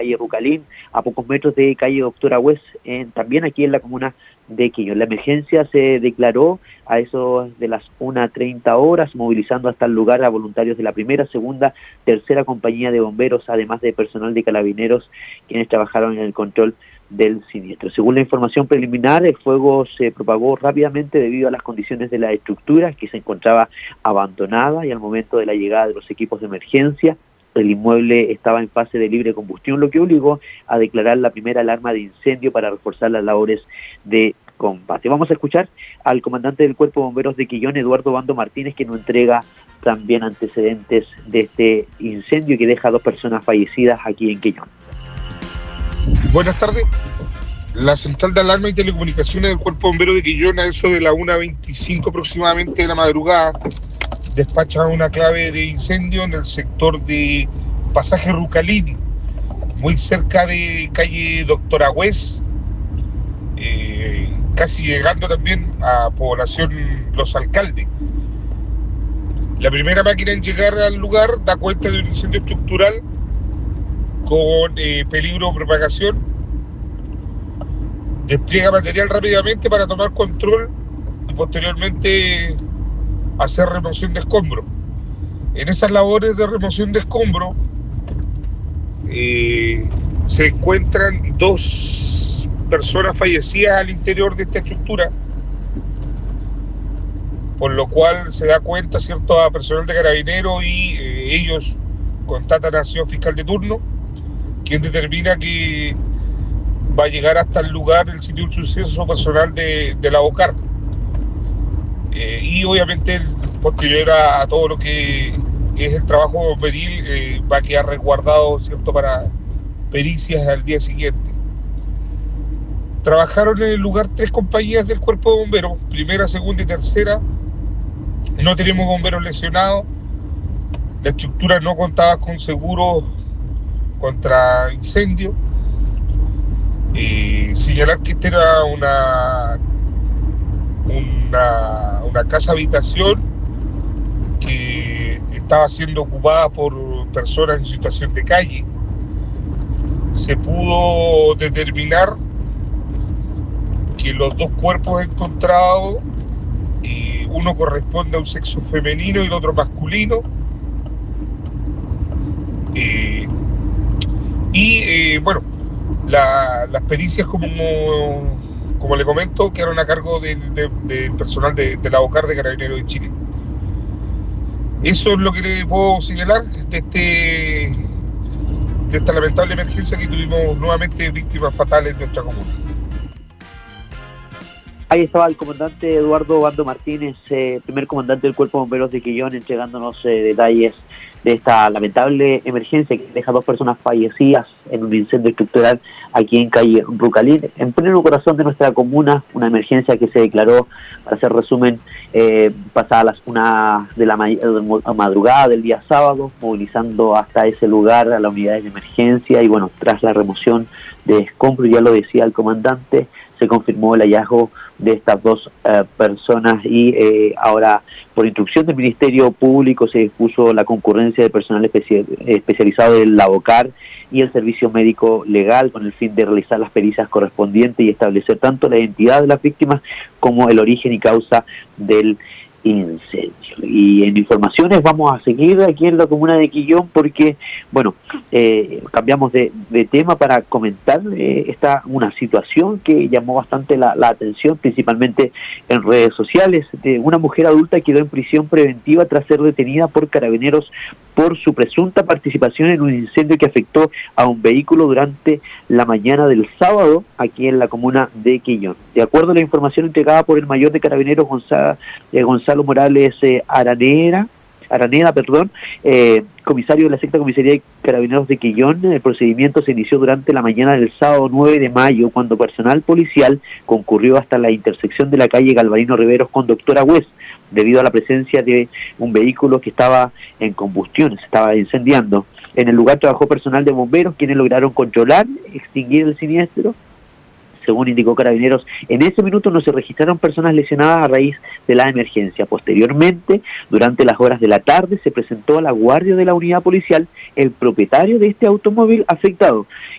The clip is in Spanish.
calle Rucalín, a pocos metros de calle Doctor Agüez, también aquí en la comuna de Quillón. La emergencia se declaró a eso de las 1:30 horas, movilizando hasta el lugar a voluntarios de la primera, segunda, tercera compañía de bomberos, además de personal de carabineros, quienes trabajaron en el control del siniestro. Según la información preliminar, el fuego se propagó rápidamente debido a las condiciones de la estructura, que se encontraba abandonada, y al momento de la llegada de los equipos de emergencia, el inmueble estaba en fase de libre combustión, lo que obligó a declarar la primera alarma de incendio para reforzar las labores de combate. Vamos a escuchar al comandante del Cuerpo de Bomberos de Quillón, Eduardo Bando Martínez, que nos entrega también antecedentes de este incendio que deja 2 personas fallecidas aquí en Quillón. Buenas tardes. La central de alarma y telecomunicaciones del Cuerpo de Bomberos de Quillón, a eso de la 1:25 aproximadamente de la madrugada, despacha una clave de incendio en el sector de Pasaje Rucalín, muy cerca de calle Doctor Agüez, casi llegando también a población Los Alcaldes. La primera máquina en llegar al lugar da cuenta de un incendio estructural con peligro de propagación. Despliega material rápidamente para tomar control y posteriormente hacer remoción de escombros. En esas labores de remoción de escombros se encuentran 2 personas fallecidas al interior de esta estructura, por lo cual se da cuenta, ¿cierto?, a personal de carabineros y ellos contactan al señor fiscal de turno, quien determina que va a llegar hasta el lugar del sitio del suceso personal de la OCAR. Y obviamente posterior a todo lo que es el trabajo bomberil va a quedar resguardado, ¿cierto?, para pericias al día siguiente. Trabajaron en el lugar 3 compañías del Cuerpo de Bomberos, primera, segunda y tercera. No tenemos bomberos lesionados. La estructura no contaba con seguro contra incendio. Señalar que esta era una casa habitación que estaba siendo ocupada por personas en situación de calle. Se pudo determinar que los 2 cuerpos encontrados, uno corresponde a un sexo femenino y el otro masculino, bueno, las pericias, como le comento, quedaron a cargo del personal de la OCAR de Carabineros de Chile. Eso es lo que le puedo señalar de esta lamentable emergencia que tuvimos nuevamente víctimas fatales en nuestra comuna. Ahí estaba el comandante Eduardo Bando Martínez, primer comandante del Cuerpo de Bomberos de Quillón, entregándonos detalles de esta lamentable emergencia que deja 2 personas fallecidas en un incendio estructural aquí en calle Rucalín, en pleno corazón de nuestra comuna. Una emergencia que se declaró, para hacer resumen, pasadas las 1 de la madrugada del día sábado, movilizando hasta ese lugar a las unidades de emergencia, y bueno, tras la remoción de escombros, ya lo decía el comandante, se confirmó el hallazgo de estas 2 personas y ahora, por instrucción del Ministerio Público, se dispuso la concurrencia de personal especializado del LABOCAR y el Servicio Médico Legal, con el fin de realizar las pericias correspondientes y establecer tanto la identidad de las víctimas como el origen y causa del incendio. Y en informaciones vamos a seguir aquí en la comuna de Quillón, porque bueno, cambiamos de tema para comentar una situación que llamó bastante la atención, principalmente en redes sociales. Una mujer adulta quedó en prisión preventiva tras ser detenida por carabineros por su presunta participación en un incendio que afectó a un vehículo durante la mañana del sábado aquí en la comuna de Quillón. De acuerdo a la información entregada por el mayor de carabineros Gonzalo Morales Araneda, comisario de la Sexta Comisaría de Carabineros de Quillón, el procedimiento se inició durante la mañana del sábado 9 de mayo, cuando personal policial concurrió hasta la intersección de la calle Galvarino Riveros con Doctor Agüez, debido a la presencia de un vehículo que estaba en combustión, se estaba incendiando. En el lugar trabajó personal de bomberos, quienes lograron controlar, extinguir el siniestro. Según indicó Carabineros, en ese minuto no se registraron personas lesionadas a raíz de la emergencia. Posteriormente, durante las horas de la tarde, se presentó a la guardia de la unidad policial el propietario de este automóvil afectado,